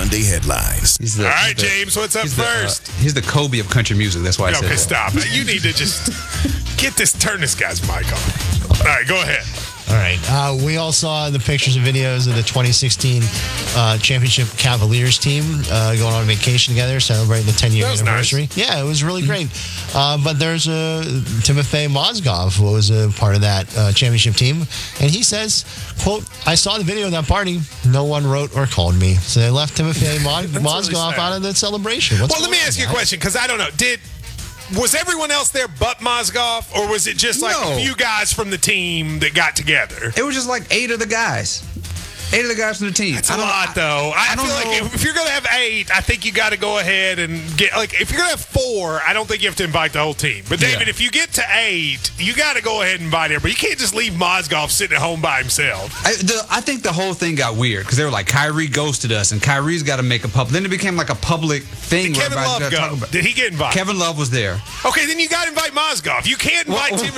Sunday headlines. All right, James, what's up first? He's the Kobe of country music. That's why I said okay, that. stop. You need to just turn this guy's mic on. All right, go ahead. All right. We all saw the pictures and videos of the 2016 championship Cavaliers team going on vacation together, celebrating the 10-year anniversary. Nice. Yeah, it was really great. But there's Timofey Mozgov, who was a part of that championship team, and he says, quote, "I saw the video of that party. No one wrote or called me." So they left Timofey Mozgov really out of the celebration. Well, let me ask you a question, because I don't know. Was everyone else there but Mozgov, or was it just like a few guys from the team that got together? It was just like 8 of the guys. 8 of the guys from the team. It's a lot, though. I feel like if you're going to have 8, I think you got to go ahead and get, like, if you're going to have 4, I don't think you have to invite the whole team. But, David, if you get to 8, you got to go ahead and invite everybody. You can't just leave Mozgov sitting at home by himself. I think the whole thing got weird because they were like, Kyrie ghosted us, and Kyrie's got to make a public. Then it became like a public thing. Did Kevin Love go? Did he get invited? Kevin Love was there. Okay, then you got to invite Mozgov. You can't invite him.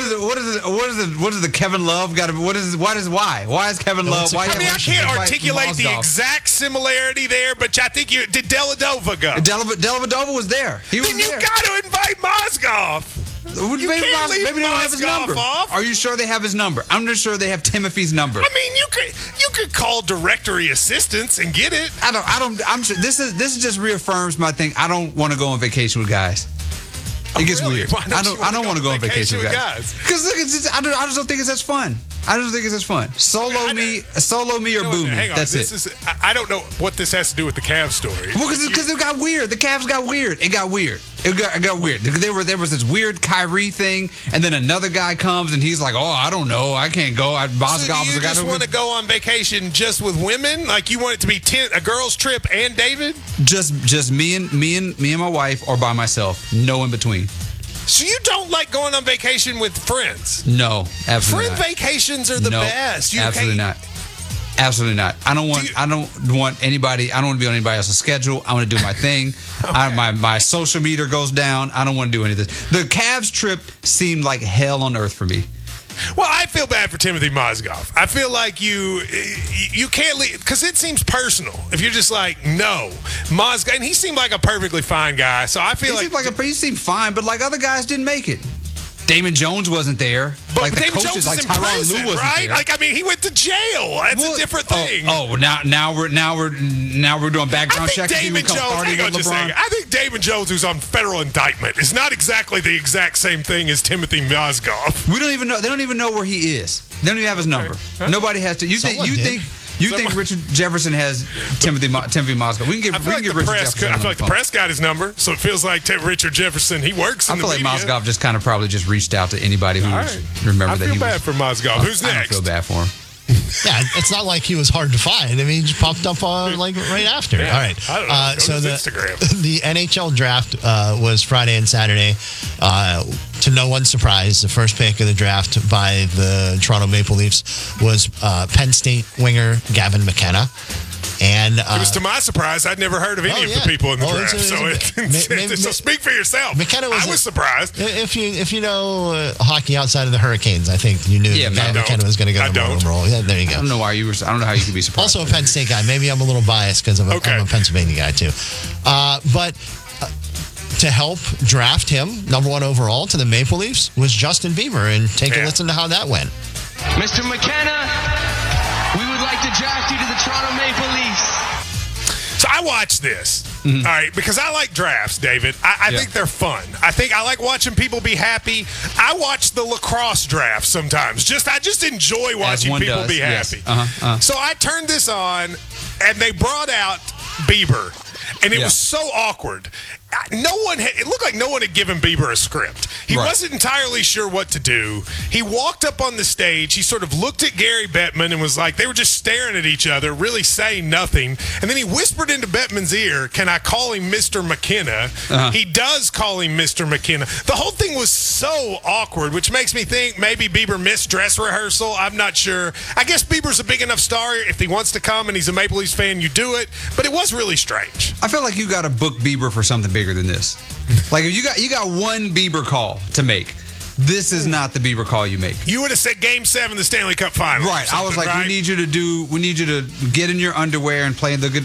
What is the Kevin Love got to? Why? Why is Kevin Love? Why? I mean, I can't articulate the exact similarity there, but I think did Dellavedova go? Dellavedova was there. He was then there. You got to invite Mozgov. Maybe they don't have his number. Off. Are you sure they have his number? I'm not sure they have Timothy's number. I mean, you could call directory assistance and get it. I'm sure this just reaffirms my thing. I don't want to go on vacation with guys. It gets weird. I don't want to go on vacation with guys. Because I just don't think it's as fun. I don't think it's as fun. Solo me or boo me. Hang on. That's it. I don't know what this has to do with the Cavs story. Well, because it got weird. The Cavs got weird. It got weird. It got weird. There was this weird Kyrie thing, and then another guy comes and he's like, "Oh, I don't know. I can't go." So do you just want to go on vacation just with women? Like you want it to be a girls' trip and David? Just me and my wife, or by myself. No in between. So you don't like going on vacation with friends? No, absolutely not. Friend vacations are the best. Absolutely not. Absolutely not. I don't want anybody. I don't want to be on anybody else's schedule. I want to do my thing. Okay. My social meter goes down. I don't want to do any of this. The Cavs trip seemed like hell on earth for me. Well, I feel bad for Timothy Mozgov. I feel like you can't leave because it seems personal. If you're just like, no, Mozgov, and he seemed like a perfectly fine guy. So I feel he seemed fine, but like other guys didn't make it. Damon Jones wasn't there. But like Damon Jones is in prison, right? Like, I mean, he went to jail. That's a different thing. Now we're doing background checks. I think Damon Jones, who's on federal indictment, is not exactly the exact same thing as Timothy Mozgov. We don't even know. They don't even know where he is. They don't even have his number. Okay. Nobody has to. You think Richard Jefferson has Timothy Mozgov? We can get Richard Jefferson. I feel like the press got his number, so it feels like Richard Jefferson. He works. I feel like Mozgov just kind of probably just reached out to anybody who remembered that he was. I feel bad for Mozgov. Who's next? I don't feel bad for him. Yeah, it's not like he was hard to find. I mean, he just popped up right after. Yeah, all right. I don't know. So the NHL draft was Friday and Saturday. To no one's surprise, the first pick of the draft by the Toronto Maple Leafs was Penn State winger Gavin McKenna. And it was to my surprise. I'd never heard of any of the people in the draft. So speak for yourself. McKenna I was surprised. If you know hockey outside of the Hurricanes, I think you knew that McKenna was going to go to the bottom roll. Yeah, there you go. I don't know how you could be surprised. Also a Penn State guy. Maybe I'm a little biased because I'm a Pennsylvania guy too. But to help draft him, number 1 overall to the Maple Leafs, was Justin Bieber. And take a listen to how that went. Mr. McKenna, we would like to draft you to the Toronto Maple Leafs. So I watched this, all right, because I like drafts, David. I think they're fun. I like watching people be happy. I watch the lacrosse draft sometimes. I just enjoy watching people be happy. So I turned this on, and they brought out Bieber, and it was so awkward. It looked like no one had given Bieber a script. He wasn't entirely sure what to do. He walked up on the stage. He sort of looked at Gary Bettman and was like, they were just staring at each other, really saying nothing. And then he whispered into Bettman's ear, "Can I call him Mr. McKenna?" He does call him Mr. McKenna. The whole thing was so awkward, which makes me think maybe Bieber missed dress rehearsal. I'm not sure. I guess Bieber's a big enough star. If he wants to come and he's a Maple Leafs fan, you do it. But it was really strange. I feel like you got to book Bieber for something bigger than this. Like if you got one Bieber call to make, this is not the Bieber call you make. You would have said Game 7 of the Stanley Cup Final. Right. I was like, we need you to get in your underwear and play the